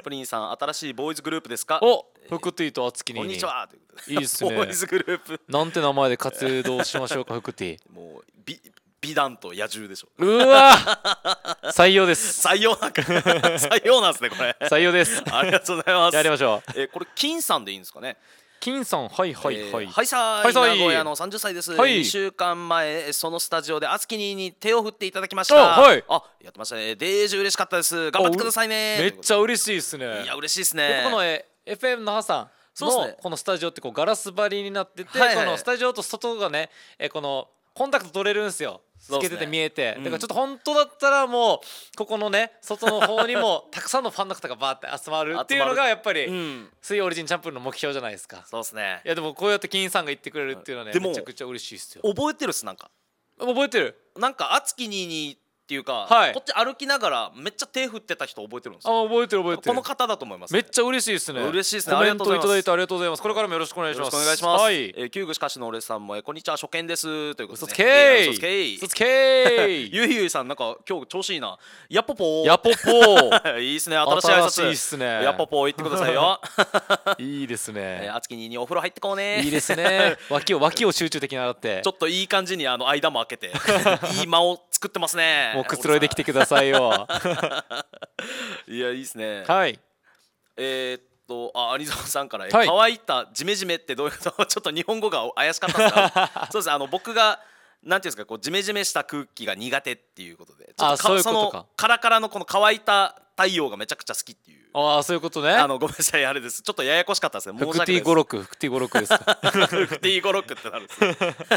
プリンさん、新しいボーイズグループですか？ お、福 T とあつきにこんにちはということで、 いいっすねボーイズグループなんて名前で活動しましょうか福 T。 もう美談と野獣でしょ。 うわ採用です。 採用採用なんですねこれ。 採用です。 ありがとうございます。 やりましょう。 これ金さんでいいんですかね？ 金さん、はいはいはい。 はいさーい、名古屋の30歳です。 はい 2週間前そのスタジオであつきに手を振っていただきましあ、 た。 はい。 あ、やってましたね。デージ嬉しかったです。頑張ってくださいね。 めっちゃ嬉しいですね。 いや嬉しいですね。 このFM 那覇さんのこのスタジオってこうガラス張りになってて、 はいはいこのスタジオと外がね、このコンタクト取れるんですよ。つけてて見えて、だからちょっと本当だったらもうここのね外の方にもたくさんのファンの方がバーって集まるっていうのがやっぱり水曜オリジンチャンプルの目標じゃないですか。 そうですね。 いやでもこうやって金さんが言ってくれるっていうのはね、めちゃくちゃ嬉しいですよ。 覚えてるっす。なんか覚えてる。 なんかあつきにっていうか、 はいこっち歩きながらめっちゃ手振ってた人覚えてるんですよ。 あ、覚えてる覚えてる。 この方だと思います。 めっちゃ嬉しいですね。 嬉しいですね。 コメントいただいてあありがとうございます。これからもよろしくお願いします。 よろしくお願いします。 はい。 旧具しかしの俺さんもこんにちは初見ですということで、 嘘つけー。 嘘つけー。 嘘つけー。 ゆいゆいさん、なんか今日調子いいな。やっぽぽー。 やっぽぽいいっすね。新しい挨拶。 新しいっすね。 やっぽぽー言ってくださいよ。 いいですね。 あつきにお風呂入ってこうね。 いいですね。脇を集中的に洗って。 ちょっといい感じに間も開けていい間を作ってますね。 もうくつろいできてくださいよ。 いやいいですね。 はい。 アニゾンさんから、 はい、 乾いたジメジメってどういうこと？ちょっと日本語が怪しかったですか？そうです。僕がなんていうんですか、こうジメジメした空気が苦手っていうことで、ちょっとそういうことか。 そのカラカラのこの乾いた太陽がめちゃくちゃ好きっていう。 ああ、そういうことね。 ごめんなさい、あれです。ちょっとややこしかったですね。 フクティ語録、フクティ語録ですか。 フクティ語録ってなるんですよ。フクテ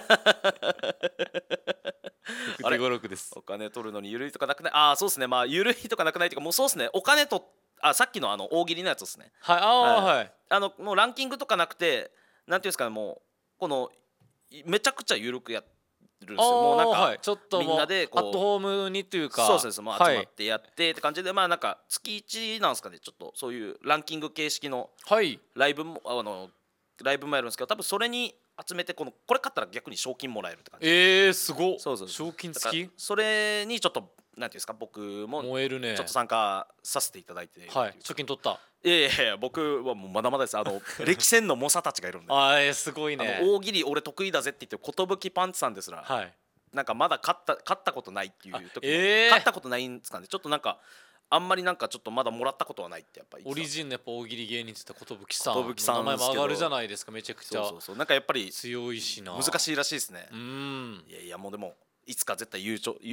ィ語録です。 お金取るのにゆるいとかなくない？ああ、そうですね。まあゆるいとかなくないというか、もうそうですね。お金とさっきの大喜利のやつですね。 はい、ああ、はい。 もうランキングとかなくて、なんていうんですかね、もうこのめちゃくちゃゆるくやってるんですよ。もうなんか、 ちょっとみんなでこうアットホームにというか、 そうです。もう集まってやってって感じで、まあなんか月1なんですかね。ちょっとそういうランキング形式のライブもライブもやるんですけど、多分それに集めてこれ勝ったら逆に賞金もらえるって感じ。 すごっ。 そう賞金付き。 それにちょっとなんていうんですか、僕も燃えるね。 ちょっと参加させていただいて。 はい。賞金取った。 いやいや僕はもうまだまだです。歴戦の猛者たちがいるんで。 すごいね。 大喜利俺得意だぜって言ってる寿パンチさんですら、 はい、 なんかまだ勝ったことないっていう時も、勝ったことないんですかね。ちょっとなんかあんまりなんかちょっとまだもらったことはないってやっぱり。 オリジンのやっぱ大喜利芸人って言ったら寿さんの名前も上がるじゃないですか。めちゃくちゃそうなんかやっぱり強いしな。 難しいらしいですね。いやいや、もうでもいつか絶対優勝して、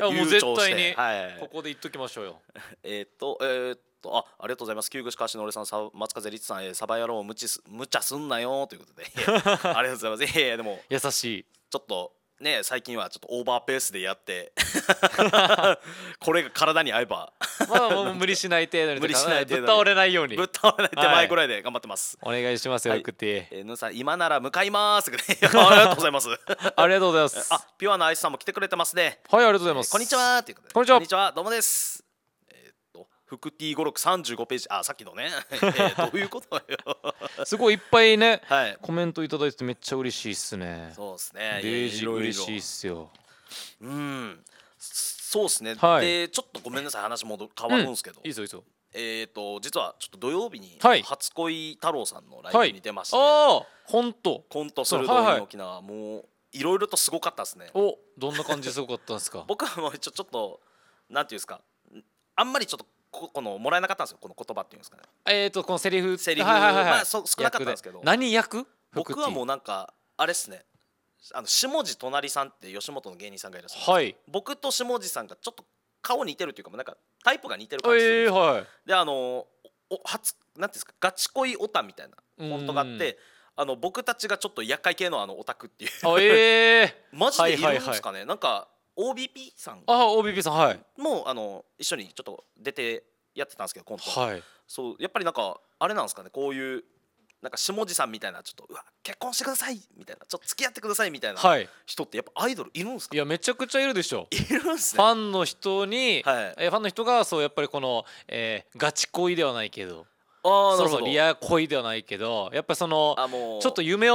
もう絶対にここで言っときましょうよ。 ありがとうございます。旧具しかしの俺さん、松風律さん、サバ野郎無茶すんなよということでありがとうございます。いやでも優しい。 ちょっとね、最近はちょっとオーバーペースでやってこれが体に合えばまあもう無理しない程度に、 無理しない程度にぶっ倒れないように、 ぶっ倒れない手前ぐらいで頑張ってます。 お願いしますよ。くてぬさん、今なら向かいますありがとうございます。 ありがとうございます。 ピュアなアイスさんも来てくれてますね。 はい、ありがとうございます。 こんにちはということで、 こんにちは、 どうもです。フクティ語録35ページ、さっきのねどういうことよ。 すごいいっぱいね、コメントいただいてめっちゃ嬉しいっすね。 そうですね。 デージ嬉しいっすよ。 そうですね。でちょっとごめんなさい、話変わるんですけど、 いいぞいいぞ。 実はちょっと土曜日に初恋太郎さんのライブに出まして、 コント鋭い沖縄、もういろいろとすごかったですね。 どんな感じすごかったんですか？ 僕はもうちょっとなんていうんですか、あんまりちょっとこのもらえなかったんですよ、この言葉っていうんですかね。 このセリフ少なかったんですけど、 何役？ 僕はもうなんかあれっすね、下地隣さんって吉本の芸人さんがいらっしゃるんです。僕と下地さんがちょっと顔似てるっていうか、なんかタイプが似てる感じするんですよ。でなんていうんですか、ガチ恋オタみたいなコントがあって、僕たちがちょっと厄介系のオタクっていう。マジでいるんですかね。なんかOBP さん、 OBP さんも一緒にちょっと出てやってたんですけど、コント。そうやっぱりなんかあれなんですかね、こういうなんか下地さんみたいな、ちょっと結婚してくださいみたいな、ちょっと付き合ってくださいみたいな人ってやっぱアイドルいるんですか？ いや、めちゃくちゃいるでしょ。 いるんすね。 ファンの人に、ファンの人がそうやっぱりこのガチ恋ではないけど、リア恋ではないけど、やっぱそのちょっと夢を持っ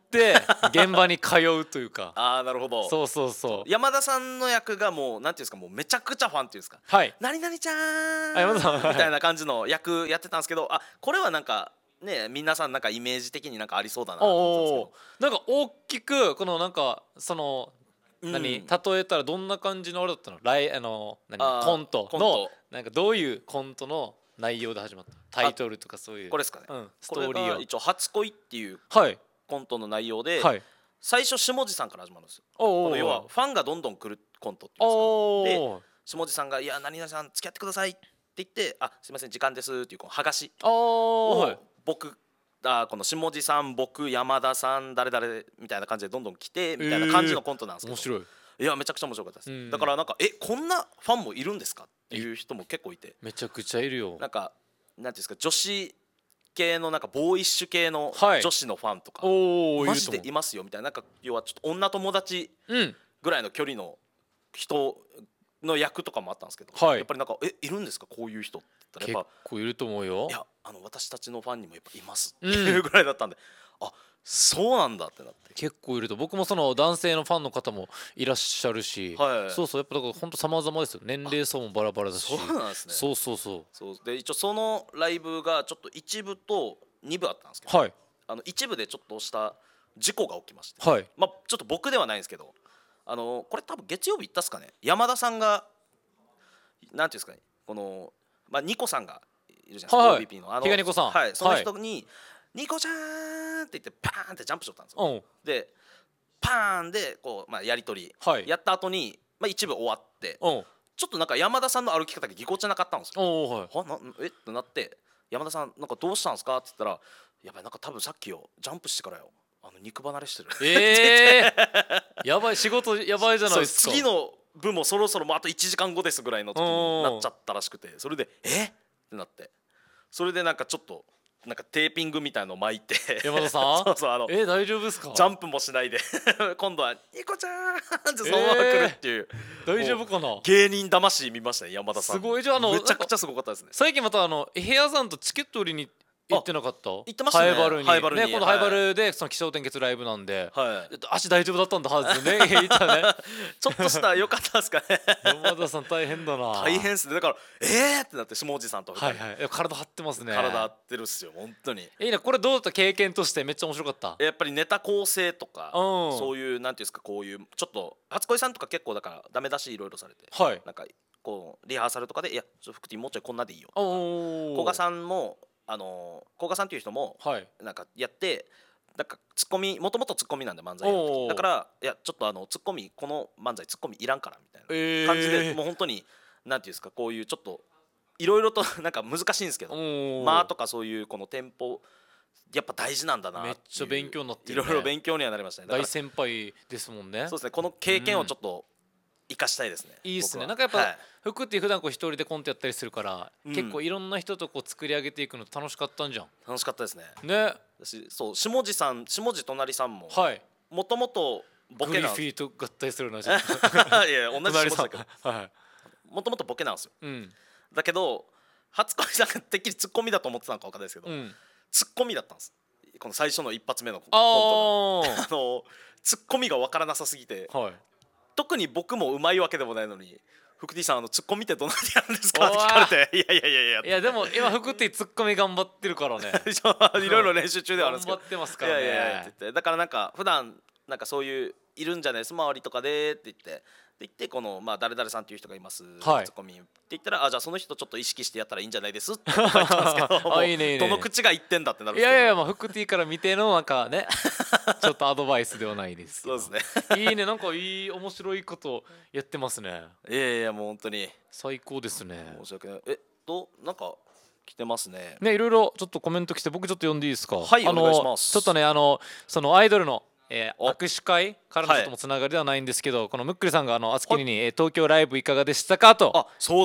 って現場に通うというかああなるほど。 そう山田さんの役がもうなんていうんですか、もうめちゃくちゃファンっていうんですか、何々ちゃんみたいな感じの役やってたんですけど、あこれはなんかね皆さんなんかイメージ的になんかありそうだなと思ったんですけど、なんか大きくこのなんかその例えたらどんな感じのあれだったの？コントのなんかどういうコントの内容で始まった？タイトルとかそういうこれですかね、 ストーリーを一応初恋っていうコントの内容で、最初下地さんから始まるんですよ。この要はファンがどんどん来るコントっていうんですか。で下地さんが「いや何々さん付き合ってください」って言って「あすいません時間です」っていうこの剥がしを僕この下地さん僕山田さん誰々みたいな感じでどんどん来てみたいな感じのコントなんですけど、面白い。いやめちゃくちゃ面白かったです。だからなんかこんなファンもいるんですかっていう人も結構いて、 めちゃくちゃいるよ。 なんかなんていうんですか、女子系のなんかボーイッシュ系の女子のファンとか、マジでいますよみたいな、なんか要はちょっと女友達ぐらいの距離の人の役とかもあったんですけど、やっぱりなんかいるんですかこういう人って言ったら、やっぱ結構いると思うよ。 いや私たちのファンにもやっぱいますっていうぐらいだったんで、あそうなんだってなって、 結構いると。僕もその男性のファンの方もいらっしゃるし、そうそう、やっぱだから本当様々ですよ。年齢層もバラバラだし。 そうなんですね。 そうで一応そのライブがちょっと1部と2部あったんですけど、一部でちょっとした事故が起きまして、まあちょっと僕ではないんですけど、これ多分月曜日行ったっすかね、山田さんがなんていうんですかね、このまあニコさんがいるじゃないですか、OBP の比嘉ニコさん、 その人にニコちゃんって言ってパーンってジャンプしとったんですよ。でパーンでこう、まあ、やり取りやった後に、まあ、一部終わって、ちょっとなんか山田さんの歩き方がぎこちなかったんですよ。ってなって「山田さんなんかどうしたんですか?」って言ったら「やばいなんか多分さっきよジャンプしてからよ肉離れしてる」 やばい、仕事やばいじゃないですか。 次の部もそろそろもうあと1時間後ですぐらいの時になっちゃったらしくて、それでってなって、それでなんかちょっとなんかテーピングみたいの巻いて山田さん大丈夫ですか？ ジャンプもしないで今度は「ニコちゃん!」ってそのまま来るっていう、 大丈夫かな。 芸人魂見ましたね山田さん。 すごい。じゃあめちゃくちゃすごかったですね。 最近またヘアさんとチケット売りに行ってなかった？行ってましたね。 ハイバルに今度ハイバルでその起承転結ライブなんで、足大丈夫だったんだはずね。言ったね。 ちょっとした良かったですかね。 山田さん大変だな。 大変っすね。だからってなって下地さんと体張ってますね。 体張ってるっすよ本当に。 いいね。これどうだった？経験としてめっちゃ面白かった？ やっぱりネタ構成とかそういうなんていうんですか、こういうちょっと初恋さんとか結構だからダメ出しいろいろされて、なんかこうリハーサルとかで「いや福ティもうちょいこんなでいいよ」古賀さんも古賀さんっていう人もなんかやって、なんかツッコミもともとツッコミなんで漫才だから「いやちょっとツッコミこの漫才ツッコミいらんから」みたいな感じで、もう本当になんていうんですか、こういうちょっといろいろとなんか難しいんですけど、間とかそういうこのテンポやっぱ大事なんだな。 めっちゃ勉強になってる。 いろいろ勉強にはなりましたね。 大先輩ですもんね。 そうですね。この経験をちょっと生かしたいですね。 いいっすね。なんかやっぱ服って普段こう一人でコントやったりするから、結構いろんな人とこう作り上げていくの楽しかったんじゃん。 楽しかったですね。そう下地隣さんももともとボケなんです。 グリフィーと合体するな。 いや同じ下地だけどもともとボケなんですよ。だけど初恋さんがてっきりツッコミだと思ってたのか分かんないですけど、ツッコミだったんです。この最初の一発目のコントがツッコミが分からなさすぎて、特に僕もうまいわけでもないのに「福Tさんツッコミってどんなにやるんですか?」って聞かれて「いやでも今福Tツッコミ頑張ってるからね。 いろいろ練習中ではあるんですけど頑張ってますからね。 って言って、だからなんか普段なんかそういういるんじゃないです周りとかでって言ってこのまあ誰々さんっていう人がいます、ツッコミって言ったらじゃあその人ちょっと意識してやったらいいんじゃないですって言ったんですけど、どの口が言ってんだってなるんですけど、 いやまあ福Tから見てのなんかねちょっとアドバイスではないですけど。 そうですね。いいね。なんかいい面白いことやってますね。 いやもう本当に最高ですね。 申し訳ない。なんか来てますね。 いろいろちょっとコメント来て、僕ちょっと読んでいいですか？ はいお願いします。 ちょっとねそのアイドルの握手会からのちょっともつながりではないんですけど、このムックリさんがあつきに東京ライブいかがでしたかと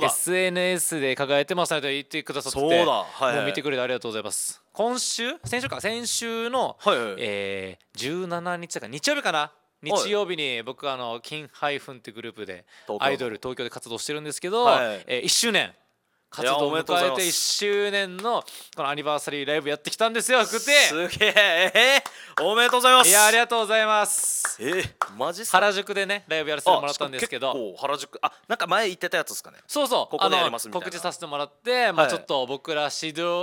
SNS で輝いてますので言ってくださってて、もう見てくれてありがとうございます。先週の17日だから日曜日かな、日曜日に僕金ハイフンってグループでアイドル東京で活動してるんですけど、1周年活動を迎えて1周年のこのアニバーサリーライブやってきたんですよ。すげえ、おめでとうございます。 いやありがとうございます。 マジっすか。 原宿でねライブやらせてもらったんですけど、 原宿、なんか前言ってたやつですかね。 そうそう、 ここでやりますみたいな告知させてもらって、まあちょっと僕ら指導